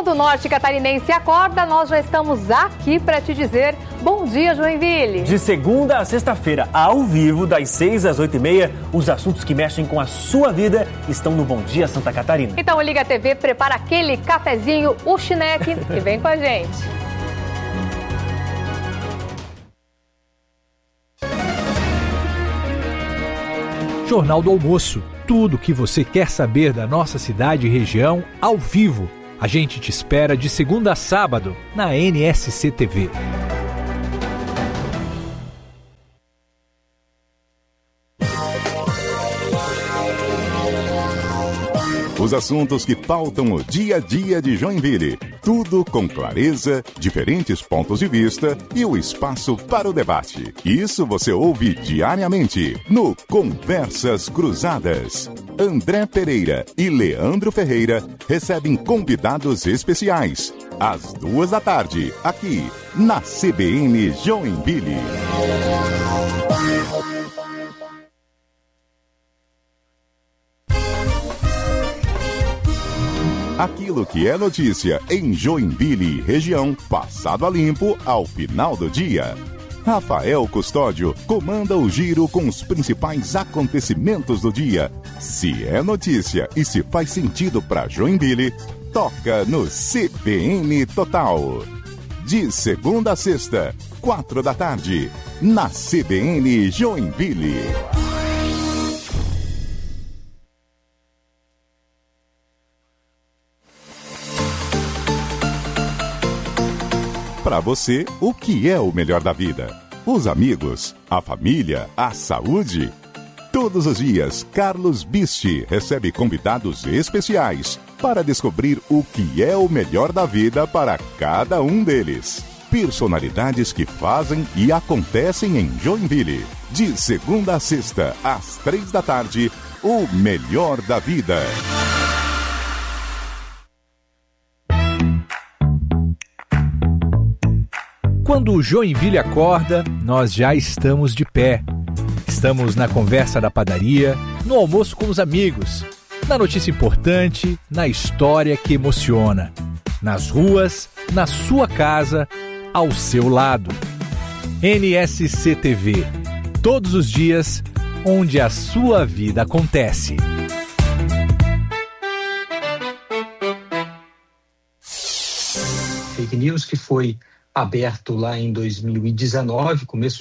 Todo o norte catarinense acorda, nós já estamos aqui para te dizer bom dia, Joinville. De segunda a sexta-feira, ao vivo, das 6 às 8h30, os assuntos que mexem com a sua vida estão no Bom Dia Santa Catarina. Então liga a TV, prepara aquele cafezinho, o chineque e vem com a gente. Jornal do Almoço. Tudo o que você quer saber da nossa cidade e região ao vivo. A gente te espera de segunda a sábado na NSC TV. Os assuntos que pautam o dia a dia de Joinville. Tudo com clareza, diferentes pontos de vista e o espaço para o debate. Isso você ouve diariamente no Conversas Cruzadas. André Pereira e Leandro Ferreira recebem convidados especiais. Às 14h, aqui na CBN Joinville. Aquilo que é notícia em Joinville, região, passado a limpo ao final do dia. Rafael Custódio comanda o giro com os principais acontecimentos do dia. Se é notícia e se faz sentido para Joinville, toca no CBN Total. De segunda a sexta, 16h, na CBN Joinville. Para você, o que é o melhor da vida? Os amigos, a família, a saúde? Todos os dias, Carlos Bisti recebe convidados especiais para descobrir o que é o melhor da vida para cada um deles. Personalidades que fazem e acontecem em Joinville. De segunda a sexta, às 15h, o melhor da vida. Quando o Joinville acorda, nós já estamos de pé. Estamos na conversa da padaria, no almoço com os amigos, na notícia importante, na história que emociona. Nas ruas, na sua casa, ao seu lado. NSC TV. Todos os dias, onde a sua vida acontece. Fake news que foi aberto lá em 2019, começo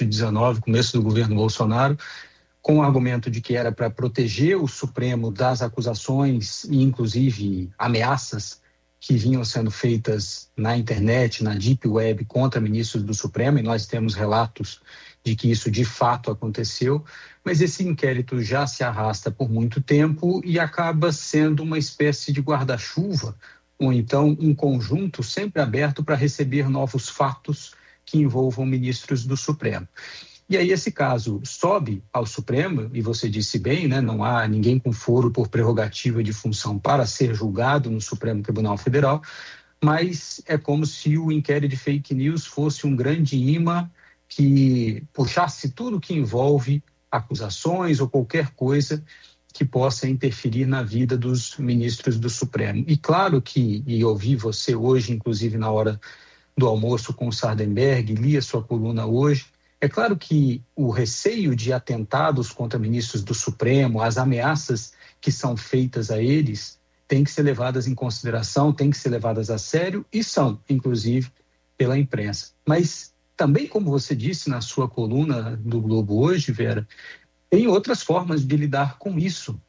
do governo Bolsonaro, com o argumento de que era para proteger o Supremo das acusações e, inclusive, ameaças que vinham sendo feitas na internet, na Deep Web, contra ministros do Supremo, e nós temos relatos de que isso de fato aconteceu, mas esse inquérito já se arrasta por muito tempo e acaba sendo uma espécie de guarda-chuva, ou então um conjunto sempre aberto para receber novos fatos que envolvam ministros do Supremo. E aí esse caso sobe ao Supremo, e você disse bem, né, não há ninguém com foro por prerrogativa de função para ser julgado no Supremo Tribunal Federal, mas é como se o inquérito de fake news fosse um grande imã que puxasse tudo que envolve acusações ou qualquer coisa que possa interferir na vida dos ministros do Supremo. E claro que, e ouvi você hoje, inclusive na hora do almoço com o Sardenberg, li a sua coluna hoje, é claro que o receio de atentados contra ministros do Supremo, as ameaças que são feitas a eles, têm que ser levadas em consideração, têm que ser levadas a sério e são, inclusive, pela imprensa. Mas também, como você disse na sua coluna do Globo hoje, Vera, tem outras formas de lidar com isso,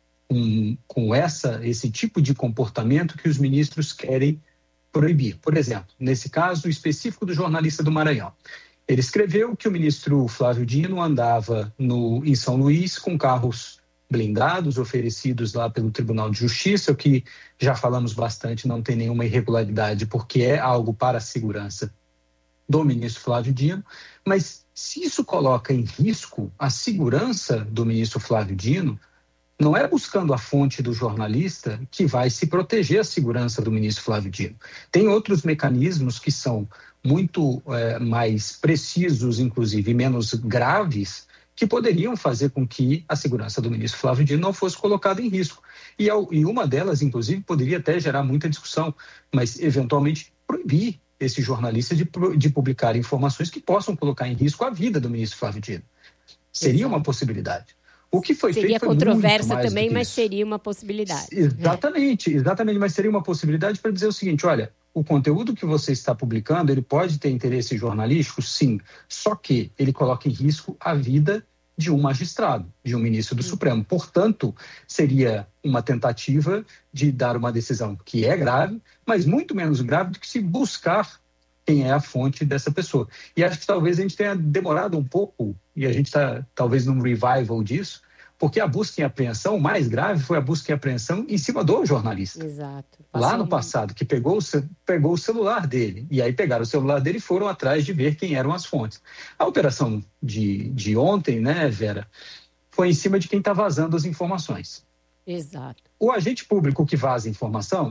com esse tipo de comportamento que os ministros querem proibir. Por exemplo, nesse caso específico do jornalista do Maranhão. Ele escreveu que o ministro Flávio Dino andava em São Luís com carros blindados oferecidos lá pelo Tribunal de Justiça, o que já falamos bastante, não tem nenhuma irregularidade, porque é algo para a segurança do ministro Flávio Dino, mas se isso coloca em risco a segurança do ministro Flávio Dino, não é buscando a fonte do jornalista que vai se proteger a segurança do ministro Flávio Dino. Tem outros mecanismos que são muito mais precisos, inclusive menos graves, que poderiam fazer com que a segurança do ministro Flávio Dino não fosse colocada em risco. E uma delas, inclusive, poderia até gerar muita discussão, mas eventualmente proibir esse jornalista de publicar informações que possam colocar em risco a vida do ministro Flávio Dino. Seria uma possibilidade. O que foi seria feito foi controversa muito mais também, mas isso. Seria uma possibilidade. Exatamente, mas seria uma possibilidade para dizer o seguinte, olha, o conteúdo que você está publicando, ele pode ter interesse jornalístico, sim, só que ele coloca em risco a vida de um magistrado, de um ministro do Supremo. Portanto, seria uma tentativa de dar uma decisão que é grave, mas muito menos grave do que se buscar quem é a fonte dessa pessoa. E acho que talvez a gente tenha demorado um pouco, e a gente está talvez num revival disso, porque a busca e apreensão, o mais grave foi a busca e apreensão em cima do jornalista. Exato. Lá no passado, que pegou o celular dele, e aí pegaram o celular dele e foram atrás de ver quem eram as fontes. A operação de ontem, né, Vera, foi em cima de quem está vazando as informações. Exato. O agente público que vaza informação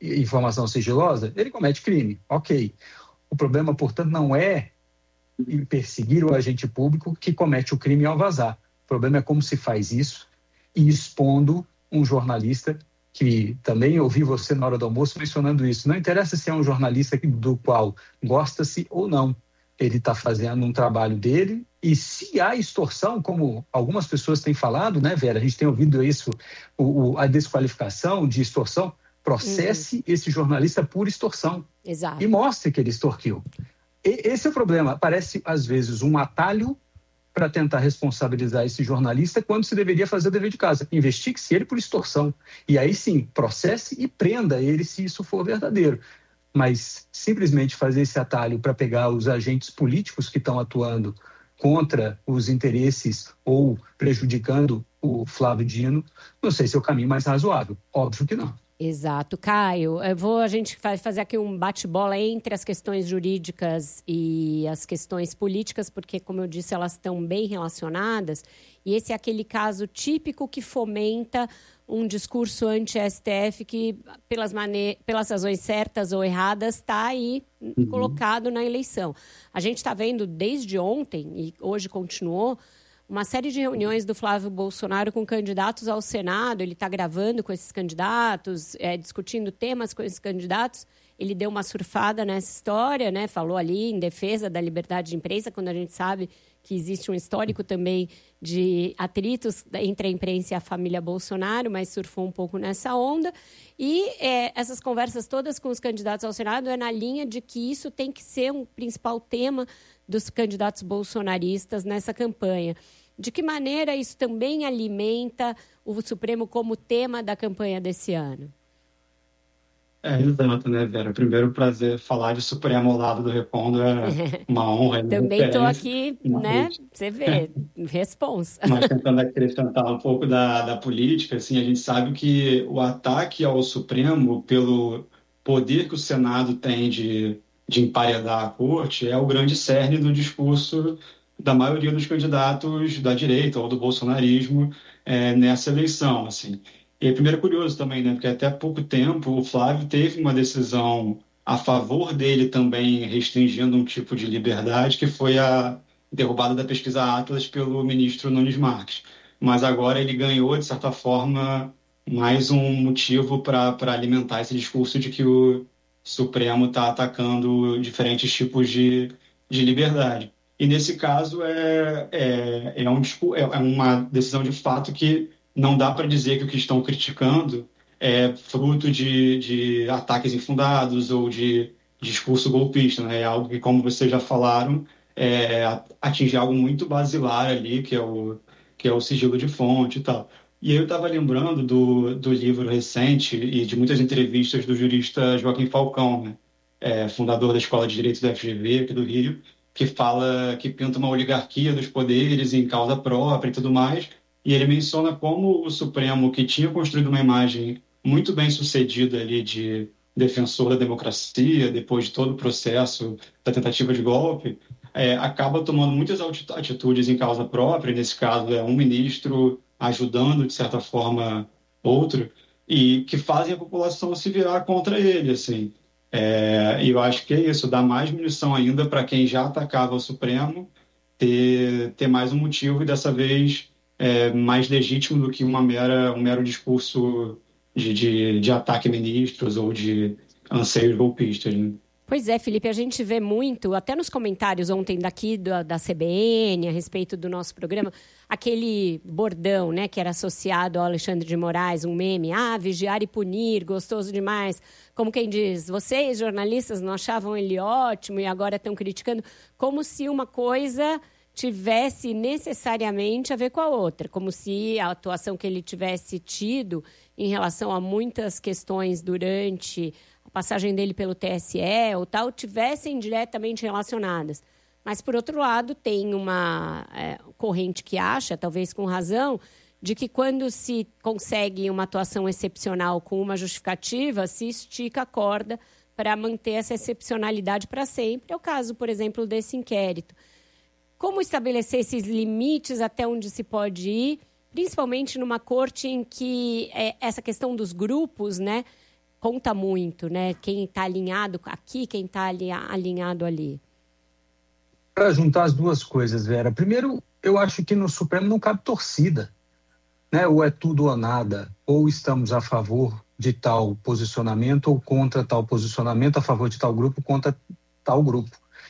sigilosa, ele comete crime, ok. O problema, portanto, não é perseguir o agente público que comete o crime ao vazar. O problema é como se faz isso e expondo um jornalista que também ouvi você na hora do almoço mencionando isso. Não interessa se é um jornalista do qual gosta-se ou não. Ele está fazendo um trabalho dele e se há extorsão, como algumas pessoas têm falado, né, Vera? A gente tem ouvido isso, a desqualificação de extorsão. Processe esse jornalista por extorsão. Exato. E mostre que ele extorquiu. Esse é o problema. Parece, às vezes, um atalho para tentar responsabilizar esse jornalista quando se deveria fazer o dever de casa. Investigue-se ele por extorsão. E aí sim, processe e prenda ele se isso for verdadeiro. Mas simplesmente fazer esse atalho para pegar os agentes políticos que estão atuando contra os interesses ou prejudicando o Flávio Dino, não sei se é o caminho mais razoável. Óbvio que não. Exato. Caio, a gente vai fazer aqui um bate-bola entre as questões jurídicas e as questões políticas, porque, como eu disse, elas estão bem relacionadas. E esse é aquele caso típico que fomenta um discurso anti-STF que, pelas razões certas ou erradas, está aí colocado na eleição. A gente está vendo desde ontem, e hoje continuou, uma série de reuniões do Flávio Bolsonaro com candidatos ao Senado. Ele está gravando com esses candidatos, discutindo temas com esses candidatos. Ele deu uma surfada nessa história, né? Falou ali em defesa da liberdade de imprensa, quando a gente sabe que existe um histórico também de atritos entre a imprensa e a família Bolsonaro, mas surfou um pouco nessa onda. E essas conversas todas com os candidatos ao Senado é na linha de que isso tem que ser um principal tema dos candidatos bolsonaristas nessa campanha. De que maneira isso também alimenta o Supremo como tema da campanha desse ano? Exato, né, Vera? Primeiro, prazer falar de Supremo ao lado do Recondo, é uma honra. Também estou aqui, né? Você vê, responsa. Mas tentando acrescentar um pouco da política, assim, a gente sabe que o ataque ao Supremo, pelo poder que o Senado tem de emparedar a corte, é o grande cerne do discurso da maioria dos candidatos da direita ou do bolsonarismo nessa eleição, assim. E primeiro é curioso também, né, porque até há pouco tempo o Flávio teve uma decisão a favor dele também restringindo um tipo de liberdade, que foi a derrubada da pesquisa Atlas pelo ministro Nunes Marques. Mas agora ele ganhou, de certa forma, mais um motivo para alimentar esse discurso de que o Supremo está atacando diferentes tipos de liberdade. E nesse caso é uma decisão de fato que não dá para dizer que o que estão criticando é fruto de ataques infundados ou de discurso golpista, né? É algo que, como vocês já falaram, atinge algo muito basilar ali, que é o sigilo de fonte e tal. E aí eu estava lembrando do livro recente e de muitas entrevistas do jurista Joaquim Falcão, né? Fundador da Escola de Direito da FGV aqui do Rio, que pinta uma oligarquia dos poderes em causa própria e tudo mais. E ele menciona como o Supremo, que tinha construído uma imagem muito bem sucedida ali de defensor da democracia, depois de todo o processo da tentativa de golpe, acaba tomando muitas atitudes em causa própria. Nesse caso, é um ministro ajudando, de certa forma, outro, e que fazem a população se virar contra ele, assim. E eu acho que é isso, dá mais munição ainda para quem já atacava o Supremo ter mais um motivo e dessa vez mais legítimo do que um mero discurso de ataque a ministros ou de anseios golpistas, né? Pois é, Felipe, a gente vê muito, até nos comentários ontem daqui da CBN, a respeito do nosso programa, aquele bordão, né, que era associado ao Alexandre de Moraes, um meme, vigiar e punir, gostoso demais. Como quem diz, vocês, jornalistas, não achavam ele ótimo e agora estão criticando, como se uma coisa tivesse necessariamente a ver com a outra, como se a atuação que ele tivesse tido em relação a muitas questões durante a passagem dele pelo TSE ou tal, tivessem diretamente relacionadas. Mas, por outro lado, tem uma corrente que acha, talvez com razão, de que quando se consegue uma atuação excepcional com uma justificativa, se estica a corda para manter essa excepcionalidade para sempre. É o caso, por exemplo, desse inquérito. Como estabelecer esses limites até onde se pode ir, principalmente numa corte em que essa questão dos grupos, né, conta muito, né? Quem está alinhado aqui, quem está alinhado ali. Para juntar as duas coisas, Vera. Primeiro, eu acho que no Supremo não cabe torcida, né? Ou é tudo ou nada, ou estamos a favor de tal posicionamento ou contra tal posicionamento, a favor de tal grupo, contra tal grupo.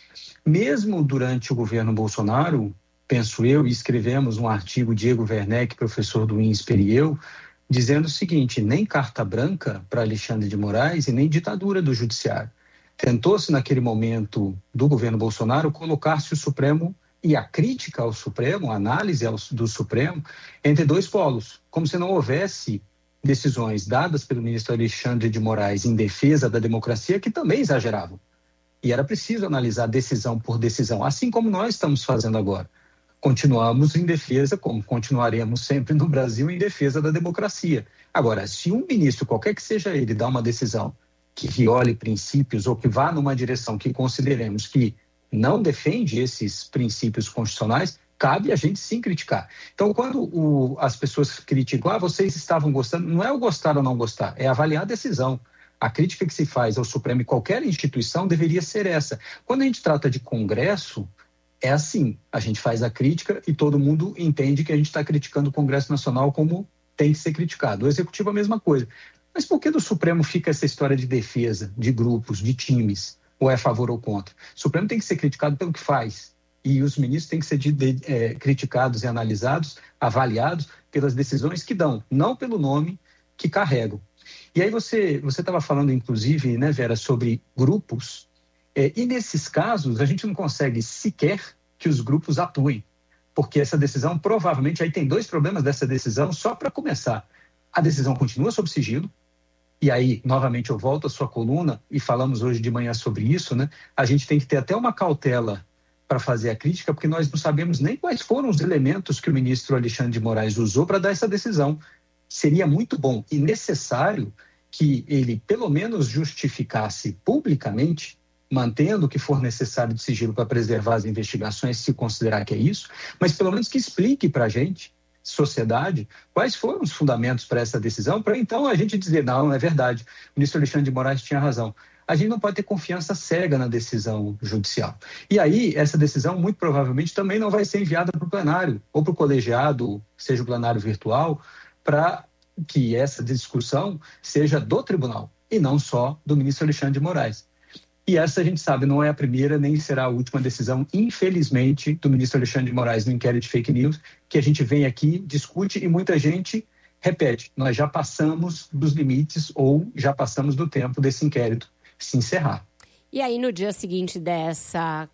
Mesmo durante o governo Bolsonaro, penso eu, e escrevemos um artigo, Diego Werneck, professor do INSPER e eu, dizendo o seguinte: nem carta branca para Alexandre de Moraes e nem ditadura do judiciário. Tentou-se, naquele momento do governo Bolsonaro, colocar-se o Supremo e a crítica ao Supremo, a análise do Supremo, entre dois polos, como se não houvesse decisões dadas pelo ministro Alexandre de Moraes em defesa da democracia que também exageravam. E era preciso analisar decisão por decisão, assim como nós estamos fazendo agora. Continuamos em defesa, como continuaremos sempre no Brasil, em defesa da democracia. Agora, se um ministro, qualquer que seja ele, dá uma decisão que viole princípios ou que vá numa direção que consideremos que não defende esses princípios constitucionais, cabe a gente sim criticar. Então, quando as pessoas criticam, vocês estavam gostando, não é o gostar ou não gostar, é avaliar a decisão. A crítica que se faz ao Supremo e qualquer instituição deveria ser essa. Quando a gente trata de Congresso, é assim, a gente faz a crítica e todo mundo entende que a gente está criticando o Congresso Nacional como tem que ser criticado. O Executivo é a mesma coisa. Mas por que do Supremo fica essa história de defesa, de grupos, de times, ou é a favor ou contra? O Supremo tem que ser criticado pelo que faz. E os ministros têm que ser criticados e analisados, avaliados pelas decisões que dão, não pelo nome que carregam. E aí você estava falando, inclusive, né, Vera, sobre grupos, e nesses casos a gente não consegue sequer que os grupos atuem, porque essa decisão provavelmente, aí tem dois problemas dessa decisão, só para começar. A decisão continua sob sigilo, e aí, novamente, eu volto à sua coluna, e falamos hoje de manhã sobre isso, né? A gente tem que ter até uma cautela para fazer a crítica, porque nós não sabemos nem quais foram os elementos que o ministro Alexandre de Moraes usou para dar essa decisão. Seria muito bom e necessário que ele, pelo menos, justificasse publicamente, mantendo o que for necessário de sigilo para preservar as investigações, se considerar que é isso, mas pelo menos que explique para a gente, sociedade, quais foram os fundamentos para essa decisão, para então a gente dizer, não é verdade, o ministro Alexandre de Moraes tinha razão. A gente não pode ter confiança cega na decisão judicial. E aí, essa decisão, muito provavelmente, também não vai ser enviada para o plenário, ou para o colegiado, seja o plenário virtual, para que essa discussão seja do tribunal, e não só do ministro Alexandre de Moraes. E essa, a gente sabe, não é a primeira, nem será a última decisão, infelizmente, do ministro Alexandre de Moraes no inquérito de fake news, que a gente vem aqui, discute e muita gente repete. Nós já passamos dos limites ou já passamos do tempo desse inquérito se encerrar. E aí, no dia seguinte dessa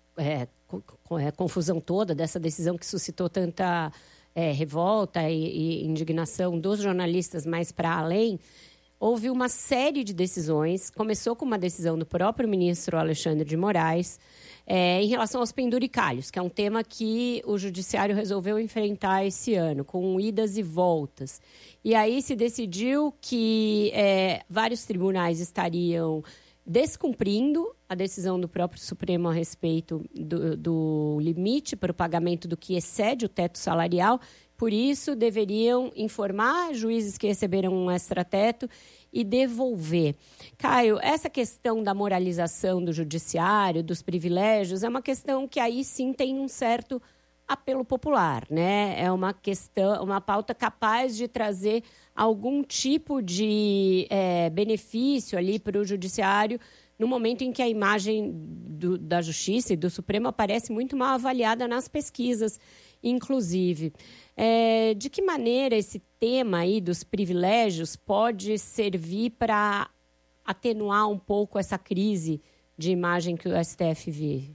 confusão toda, dessa decisão que suscitou tanta revolta e indignação dos jornalistas, mais para além, houve uma série de decisões. Começou com uma decisão do próprio ministro Alexandre de Moraes em relação aos penduricalhos, que é um tema que o judiciário resolveu enfrentar esse ano, com idas e voltas. E aí se decidiu que vários tribunais estariam descumprindo a decisão do próprio Supremo a respeito do limite para o pagamento do que excede o teto salarial. por isso deveriam informar juízes que receberam um extrateto e devolver. Caio, essa questão da moralização do judiciário, dos privilégios, é uma questão que aí sim tem um certo apelo popular, né? É uma questão, uma pauta capaz de trazer algum tipo de benefício ali para o judiciário no momento em que a imagem da Justiça e do Supremo aparece muito mal avaliada nas pesquisas, inclusive. De que maneira esse tema aí dos privilégios pode servir para atenuar um pouco essa crise de imagem que o STF vive?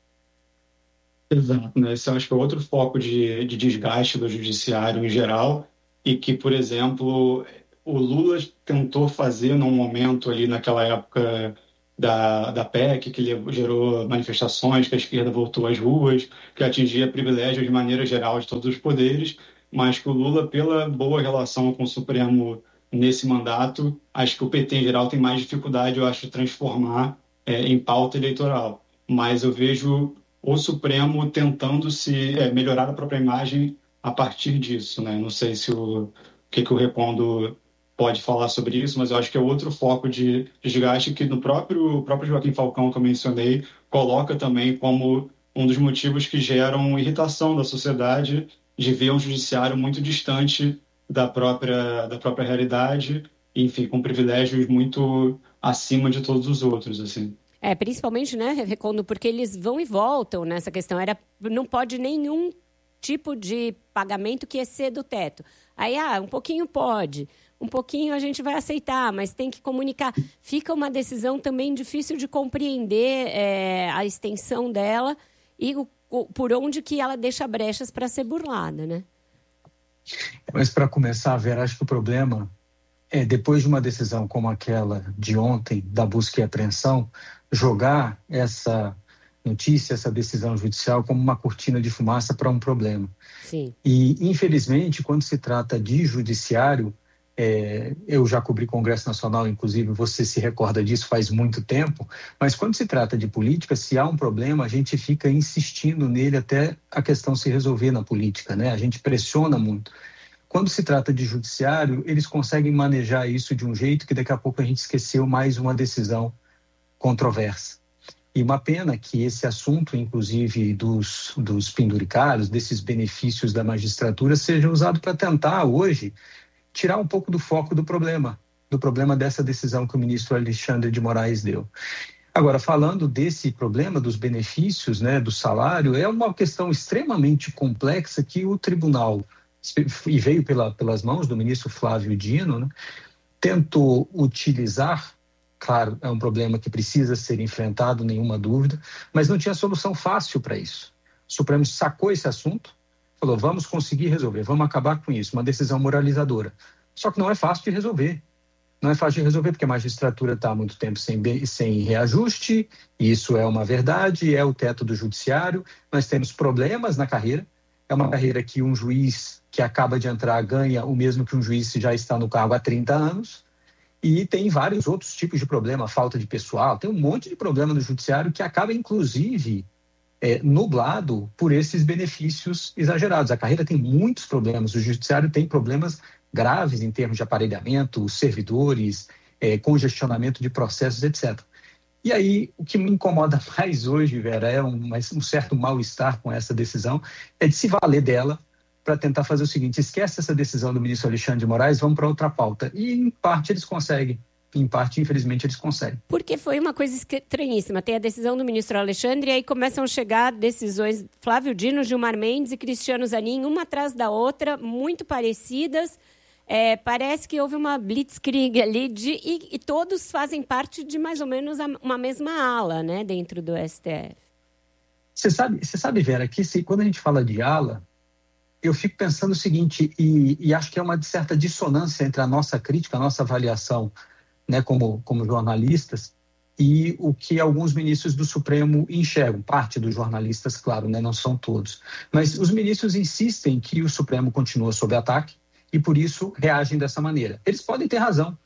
Exato, né? Esse eu acho que é outro foco de desgaste do judiciário em geral e que, por exemplo, o Lula tentou fazer num momento ali naquela época da PEC, que gerou manifestações, que a esquerda voltou às ruas, que atingia privilégios de maneira geral de todos os poderes, mas que o Lula, pela boa relação com o Supremo nesse mandato, acho que o PT em geral tem mais dificuldade, eu acho, de transformar em pauta eleitoral. Mas eu vejo o Supremo tentando melhorar a própria imagem a partir disso, né? Não sei se o que o Recondo pode falar sobre isso, mas eu acho que é outro foco de desgaste que no próprio Joaquim Falcão, que eu mencionei, coloca também como um dos motivos que geram irritação da sociedade de ver um judiciário muito distante da própria realidade, enfim, com privilégios muito acima de todos os outros, assim. Principalmente, né, Recondo, porque eles vão e voltam nessa questão. Não pode nenhum tipo de pagamento que exceda o teto. Aí, um pouquinho pode, um pouquinho a gente vai aceitar, mas tem que comunicar. Fica uma decisão também difícil de compreender a extensão dela e por onde que ela deixa brechas para ser burlada, né? Mas para começar, Vera, acho que o problema é, depois de uma decisão como aquela de ontem, da busca e apreensão, jogar essa notícia, essa decisão judicial como uma cortina de fumaça para um problema. Sim. E, infelizmente, quando se trata de judiciário, eu já cobri Congresso Nacional, inclusive você se recorda disso faz muito tempo, mas quando se trata de política, se há um problema, a gente fica insistindo nele até a questão se resolver na política, né? A gente pressiona muito. Quando se trata de judiciário, eles conseguem manejar isso de um jeito que daqui a pouco a gente esqueceu mais uma decisão controversa. E uma pena que esse assunto, inclusive dos penduricários, desses benefícios da magistratura, seja usado para tentar hoje tirar um pouco do foco do problema dessa decisão que o ministro Alexandre de Moraes deu. Agora, falando desse problema dos benefícios, né, do salário, é uma questão extremamente complexa que o tribunal, e veio pelas mãos do ministro Flávio Dino, né, tentou utilizar. Claro, é um problema que precisa ser enfrentado, nenhuma dúvida, mas não tinha solução fácil para isso. O Supremo sacou esse assunto, falou, vamos conseguir resolver, vamos acabar com isso, uma decisão moralizadora. Só que não é fácil de resolver. Não é fácil de resolver porque a magistratura está há muito tempo sem reajuste, e isso é uma verdade, é o teto do judiciário. Nós temos problemas na carreira. É uma carreira que um juiz que acaba de entrar ganha o mesmo que um juiz que já está no cargo há 30 anos. E tem vários outros tipos de problema, falta de pessoal, tem um monte de problema no judiciário que acaba, inclusive, nublado por esses benefícios exagerados. A carreira tem muitos problemas, o judiciário tem problemas graves em termos de aparelhamento, servidores, congestionamento de processos, etc. E aí, o que me incomoda mais hoje, Vera, é um certo mal-estar com essa decisão, é de se valer dela para tentar fazer o seguinte, esquece essa decisão do ministro Alexandre de Moraes, vamos para outra pauta. E, em parte, eles conseguem. Em parte, infelizmente, eles conseguem. Porque foi uma coisa estranhíssima. Tem a decisão do ministro Alexandre e aí começam a chegar decisões Flávio Dino, Gilmar Mendes e Cristiano Zanin, uma atrás da outra, muito parecidas. Parece que houve uma blitzkrieg ali e todos fazem parte de mais ou menos uma mesma ala, né, dentro do STF. Você sabe, Vera, que quando a gente fala de ala, eu fico pensando o seguinte, e acho que é uma certa dissonância entre a nossa crítica, a nossa avaliação, né, como jornalistas, e o que alguns ministros do Supremo enxergam. Parte dos jornalistas, claro, né, não são todos. Mas os ministros insistem que o Supremo continua sob ataque e, por isso, reagem dessa maneira. Eles podem ter razão.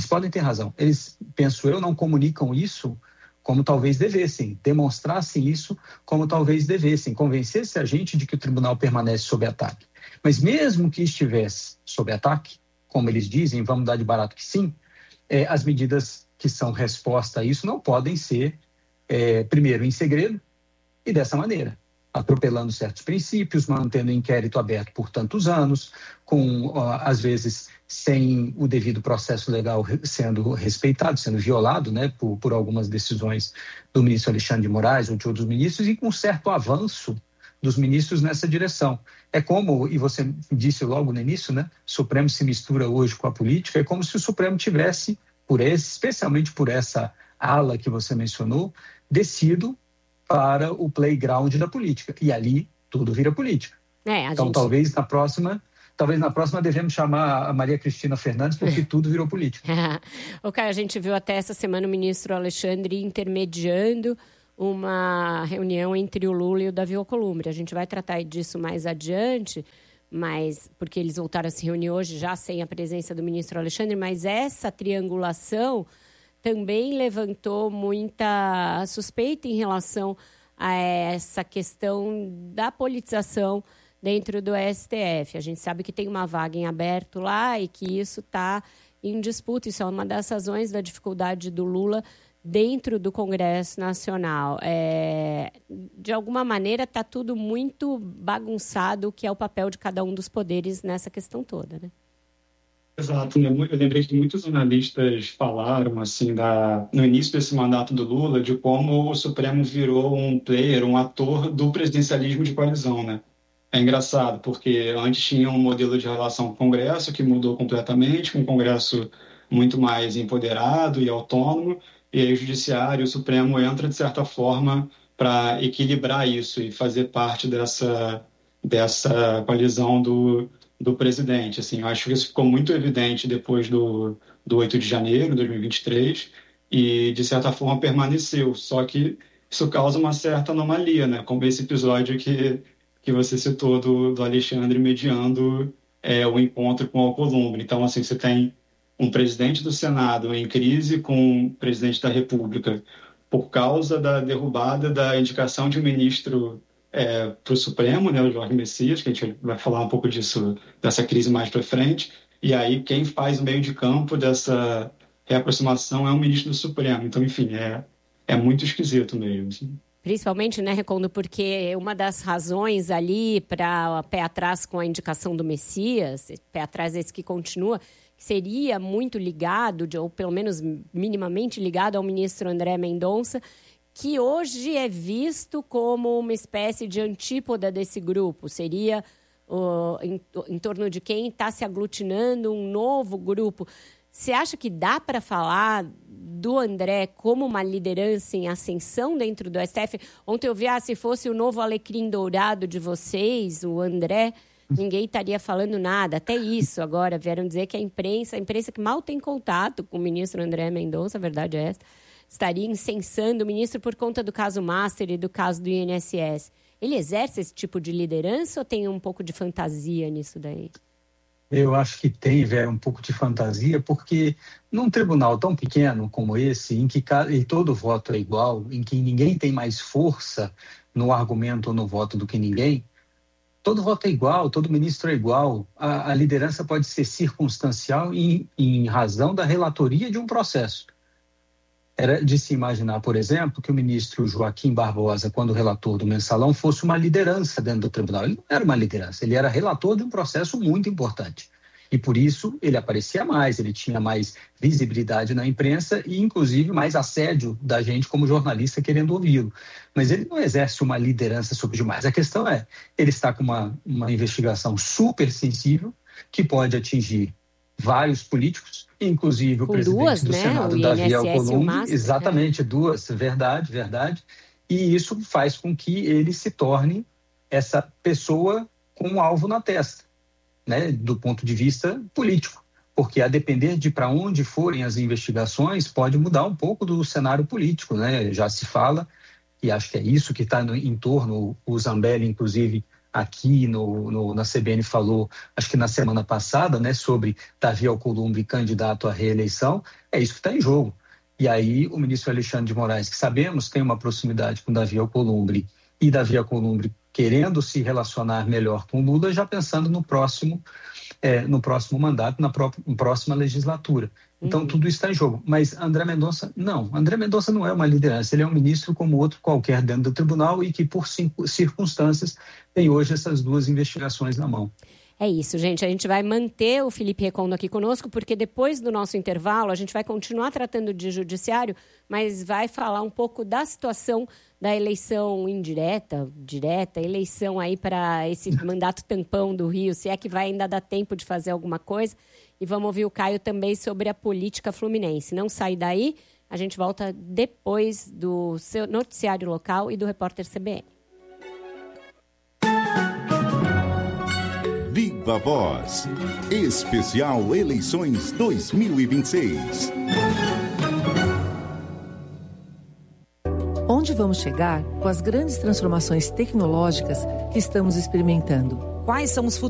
Eles, penso eu, não comunicam isso como talvez devessem, demonstrassem isso como talvez devessem, convencesse a gente de que o tribunal permanece sob ataque. Mas mesmo que estivesse sob ataque, como eles dizem, vamos dar de barato que sim, as medidas que são resposta a isso não podem ser, primeiro, em segredo e dessa maneira, atropelando certos princípios, mantendo o inquérito aberto por tantos anos, às vezes sem o devido processo legal sendo respeitado, sendo violado, né, por algumas decisões do ministro Alexandre de Moraes ou de outros ministros, e com um certo avanço dos ministros nessa direção. É como, e você disse logo no início, né, o Supremo se mistura hoje com a política, é como se o Supremo tivesse, especialmente por essa ala que você mencionou, descido para o playground da política. E ali tudo vira política. Então, talvez na próxima devemos chamar a Maria Cristina Fernandes, porque tudo virou política. Caio, a gente viu até essa semana o ministro Alexandre intermediando uma reunião entre o Lula e o Davi Alcolumbre. A gente vai tratar disso mais adiante, porque eles voltaram a se reunir hoje já sem a presença do ministro Alexandre, mas essa triangulação também levantou muita suspeita em relação a essa questão da politização dentro do STF. A gente sabe que tem uma vaga em aberto lá e que isso está em disputa. Isso é uma das razões da dificuldade do Lula dentro do Congresso Nacional. De alguma maneira, está tudo muito bagunçado, o que é o papel de cada um dos poderes nessa questão toda, né? Exato. Eu lembrei que muitos analistas falaram, assim, no início desse mandato do Lula, de como o Supremo virou um player, um ator do presidencialismo de coalizão, né? É engraçado, porque antes tinha um modelo de relação com o Congresso que mudou completamente, com um Congresso muito mais empoderado e autônomo, e aí o Judiciário, o Supremo entra, de certa forma, para equilibrar isso e fazer parte dessa coalizão do presidente. Assim, eu acho que isso ficou muito evidente depois do 8 de janeiro de 2023 e, de certa forma, permaneceu. Só que isso causa uma certa anomalia, né? Como esse episódio que você citou do Alexandre mediando o encontro com o Alcolumbre. Então, assim, você tem um presidente do Senado em crise com o presidente da República por causa da derrubada da indicação de um ministro para o Supremo, né, o Jorge Messias, que a gente vai falar um pouco dessa crise mais para frente, e aí quem faz o meio de campo dessa reaproximação é o ministro do Supremo. Então, enfim, é muito esquisito mesmo. Assim. Principalmente, né, Recondo, porque uma das razões ali para pé atrás com a indicação do Messias, pé atrás esse que continua, seria muito ligado, ou pelo menos minimamente ligado ao ministro André Mendonça, que hoje é visto como uma espécie de antípoda desse grupo. Seria em torno de quem está se aglutinando um novo grupo. Você acha que dá para falar do André como uma liderança em ascensão dentro do STF? Ontem eu vi, se fosse o novo alecrim dourado de vocês, o André, ninguém estaria falando nada. Até isso agora vieram dizer que a imprensa que mal tem contato com o ministro André Mendonça, a verdade é essa, estaria incensando o ministro por conta do caso Master e do caso do INSS. Ele exerce esse tipo de liderança ou tem um pouco de fantasia nisso daí? Eu acho que tem, um pouco de fantasia, porque num tribunal tão pequeno como esse, em que todo voto é igual, em que ninguém tem mais força no argumento ou no voto do que ninguém, todo voto é igual, todo ministro é igual. A liderança pode ser circunstancial em razão da relatoria de um processo. Era de se imaginar, por exemplo, que o ministro Joaquim Barbosa, quando relator do Mensalão, fosse uma liderança dentro do tribunal. Ele não era uma liderança, ele era relator de um processo muito importante. E por isso ele aparecia mais, ele tinha mais visibilidade na imprensa e, inclusive, mais assédio da gente como jornalista querendo ouvi-lo. Mas ele não exerce uma liderança sobre demais. A questão é, ele está com uma investigação super sensível que pode atingir vários políticos, inclusive o presidente do Senado, Davi Alcolumbre. Exatamente, duas, verdade. E isso faz com que ele se torne essa pessoa com um alvo na testa, né, do ponto de vista político. Porque a depender de para onde forem as investigações, pode mudar um pouco do cenário político, né? Já se fala, e acho que é isso que está em torno, o Zambelli, inclusive, aqui na CBN falou, acho que na semana passada, né, sobre Davi Alcolumbre candidato à reeleição, é isso que está em jogo. E aí o ministro Alexandre de Moraes, que sabemos tem uma proximidade com Davi Alcolumbre, e Davi Alcolumbre querendo se relacionar melhor com Lula, já pensando no próximo mandato, na próxima legislatura. Então, tudo está em jogo. Mas André Mendonça, não. André Mendonça não é uma liderança. Ele é um ministro como outro qualquer dentro do tribunal e que, por circunstâncias, tem hoje essas 2 investigações na mão. É isso, gente. A gente vai manter o Felipe Recondo aqui conosco, porque depois do nosso intervalo, a gente vai continuar tratando de judiciário, mas vai falar um pouco da situação da eleição indireta, direta, eleição aí para esse mandato tampão do Rio, se é que vai ainda dar tempo de fazer alguma coisa. E vamos ouvir o Caio também sobre a política fluminense. Não sai daí, a gente volta depois do seu noticiário local e do repórter CBN. Viva Voz, especial Eleições 2026. Onde vamos chegar com as grandes transformações tecnológicas que estamos experimentando? Quais são os futuros